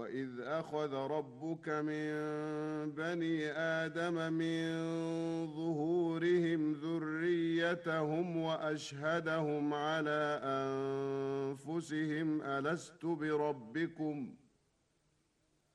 وإذ أخذ ربك من بني آدم من ظهورهم ذريتهم وأشهدهم على أنفسهم ألست بربكم